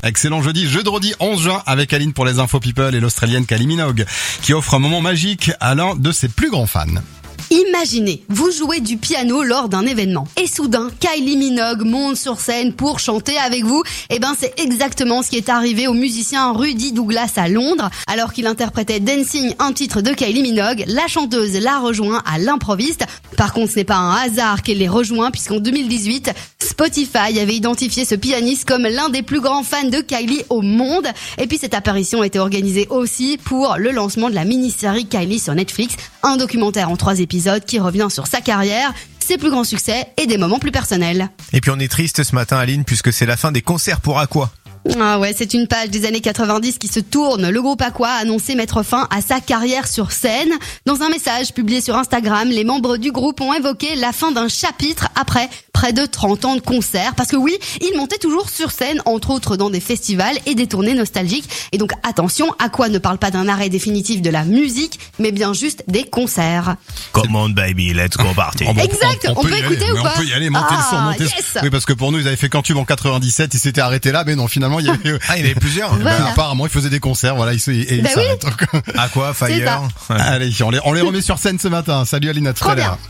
Excellent jeudi 11 juin avec Aline pour les infos people et l'Australienne Kylie Minogue qui offre un moment magique à l'un de ses plus grands fans. Imaginez, vous jouez du piano lors d'un événement et soudain Kylie Minogue monte sur scène pour chanter avec vous. C'est exactement ce qui est arrivé au musicien Rudy Douglas à Londres. Alors qu'il interprétait Dancing, un titre de Kylie Minogue, la chanteuse l'a rejoint à l'improviste. Par contre, ce n'est pas un hasard qu'elle les rejoint puisqu'en 2018, Spotify avait identifié ce pianiste comme l'un des plus grands fans de Kylie au monde. Et puis cette apparition était organisée aussi pour le lancement de la mini-série Kylie sur Netflix, un documentaire en 3 épisodes qui revient sur sa carrière, ses plus grands succès et des moments plus personnels. Et puis on est triste ce matin, Aline, puisque c'est la fin des concerts pour Aqua. Ah ouais, c'est une page des années 90 qui se tourne. Le groupe Aqua a annoncé mettre fin à sa carrière sur scène. Dans un message publié sur Instagram, les membres du groupe ont évoqué la fin d'un chapitre après près de 30 ans de concerts. Parce que oui, ils montaient toujours sur scène, entre autres dans des festivals et des tournées nostalgiques. Et donc attention, Aqua ne parle pas d'un arrêt définitif de la musique, mais bien juste des concerts. Come on baby, let's go party. Exact, on peut écouter ou pas? On peut y aller, monter le son, monter yes. Oui, parce que pour nous, ils avaient fait qu'un tube en 97, ils s'étaient arrêtés là, mais non, finalement, il y avait... il y avait plusieurs. Voilà. Apparemment, ils faisaient des concerts, voilà, ils s'arrêtent. Aqua, Fire. Allez, on les remet sur scène ce matin. Salut Aline, à tout à l'heure.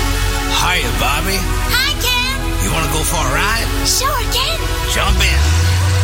Hiya, Bobby. Hi, Ken. You wanna go for a ride? Sure, Ken. Jump in.